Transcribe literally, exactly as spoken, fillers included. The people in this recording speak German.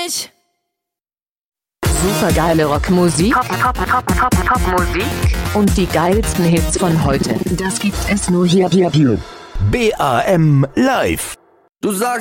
nicht. Supergeile Rockmusik Pop, Pop, Pop, Pop, Popmusik. und die geilsten Hits von heute. Das gibt es nur hier, hier, hier. B A M Live. Du sagst